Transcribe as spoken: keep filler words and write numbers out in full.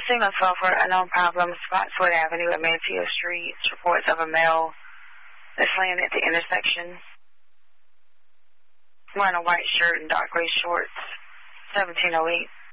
signal twelve for unknown problem, Spotswood Avenue at Manteo Street. Reports of a male that's laying at the intersection. Wearing a white shirt and dark gray shorts. seventeen oh eight.